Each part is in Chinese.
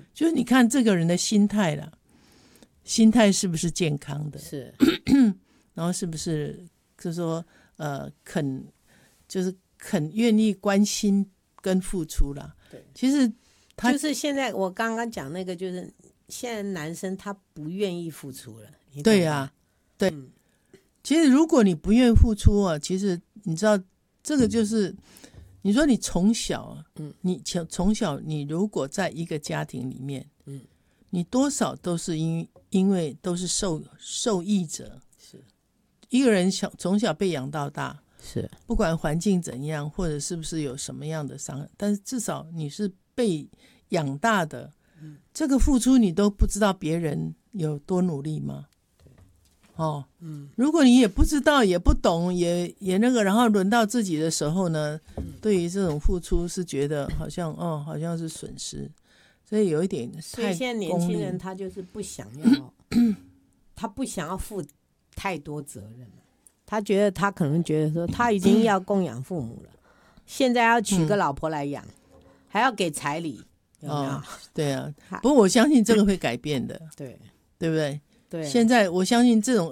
就是你看这个人的心态啦，心态是不是健康的？ 是， 然后是不是就是说肯愿意关心跟付出啦？ 对， 其实他就是现在我刚刚讲那个，就是现在男生他不愿意付出了。 对啊，对。其实如果你不愿意付出啊，其实你知道这个就是你说你从小你从小你如果在一个家庭里面你多少都是因为都是受益者， 是一个人从小被养到大， 是不管环境怎样或者是不是有什么样的伤害，但是至少你是被养大的，这个付出你都不知道别人有多努力吗？哦，如果你也不知道也不懂也那个，然后轮到自己的时候呢，对于这种付出是觉得好像是损失，所以有一点太功利。 所以现在年轻人他就是不想要他不想要负太多责任，他可能觉得说他已经要供养父母了，现在要娶个老婆来养，还要给彩礼，有没有？ 对啊，不过我相信这个会改变的，对不对？ 对， 现在我相信这种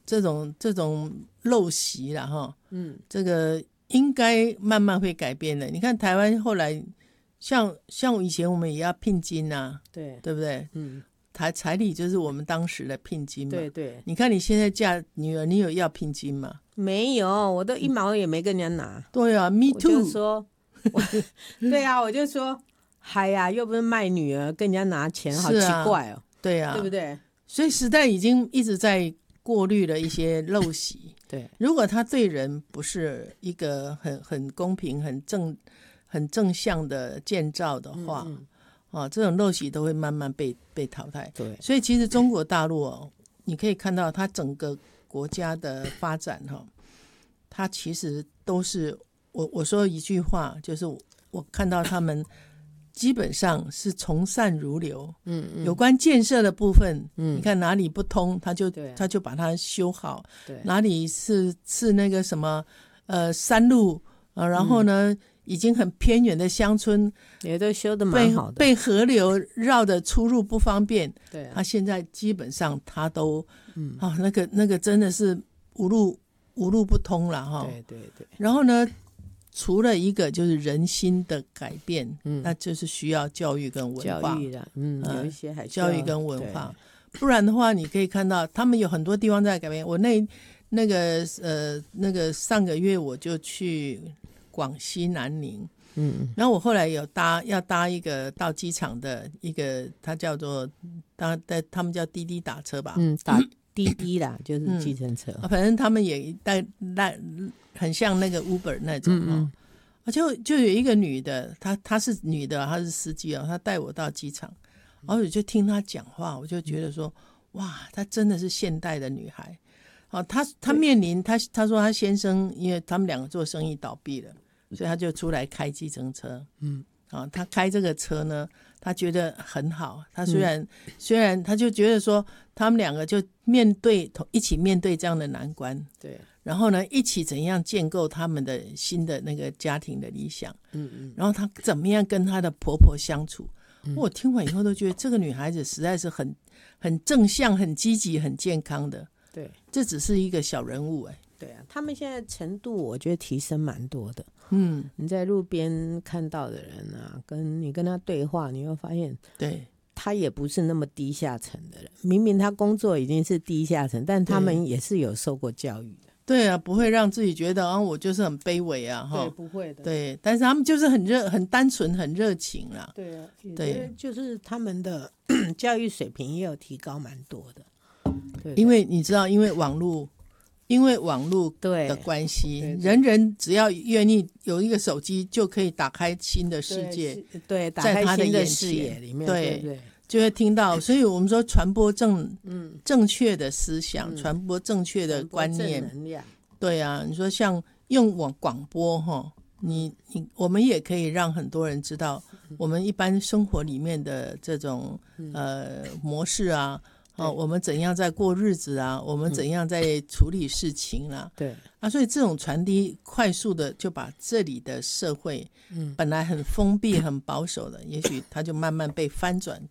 陋习啦哈，这个应该慢慢会改变的。你看台湾后来像以前我们也要聘金啊，对不对？彩礼就是我们当时的聘金嘛。对对，你看你现在嫁女儿，你有要聘金吗？ 没有，我都1毛也没跟人家拿。 对啊 ，me too。 我就说，对啊，我就说，嗨呀，又不是卖女儿，跟人家拿钱，好奇怪哦。 对啊， 对不对？ 所以时代已经一直在过滤了一些陋习。对，如果他对人不是一个很公平、很正向的建造的话，这种陋习都会慢慢被淘汰。对，所以其实中国大陆你可以看到它整个国家的发展它其实都是我说一句话，就是我看到他们基本上是从善如流，有关建设的部分，你看哪里不通，他就把它修好，哪里是那个什么山路然后呢，已经很偏远的乡村也都修得蛮好的， 被河流绕的出入不方便，对，他现在基本上他都那个真的是无路不通了哈，对，然后呢，除了一个就是人心的改变，那就是需要教育跟文化， 教育的，有一些还教育跟文化，不然的话，你可以看到他们有很多地方在改变。我那个上个月我就去广西南宁，然后我后来要搭一个到机场的一个，它叫做他们叫滴滴打车吧， 打滴滴啦，就是计程车， 反正他们也很像那个 Uber 那种就有一个女的，她是女的，她是司机她带我到机场，然后我就听她讲话，我就觉得说，哇，她真的是现代的女孩。她面临她说她先生，因为他们两个做生意倒闭了，所以她就出来开计程车。她开这个车呢，她觉得很好。她虽然她就觉得说，他们两个就一起面对这样的难关。对。然后呢，一起怎样建构他们的新的那个家庭的理想，然后她怎么样跟她的婆婆相处，我听完以后都觉得这个女孩子实在是很正向、很积极、很健康的。对，这只是一个小人物对啊，他们现在程度我觉得提升蛮多的。你在路边看到的人啊，你跟他对话，你会发现，对。他也不是那么低下层的人，明明他工作已经是低下层，但他们也是有受过教育的。 对啊，不会让自己觉得我就是很卑微啊， 对，不会的。对， 但是他们就是很单纯、很热情啦。 对啊，对，就是他们的教育水平也有提高蛮多的。对， 因为你知道，因为网络的关系，人只要愿意有一个手机，就可以打开新的世界， 对，打开新的视野里面，对， 就会听到。所以我们说传播正确的思想，传播正确的观念，对啊，你说像用广播我们也可以让很多人知道我们一般生活里面的这种模式啊。我们怎样在过日子啊，我们怎样在处理事情啊，对啊，所以这种传递快速的就把这里的社会本来很封闭很保守的，也许它就慢慢被翻转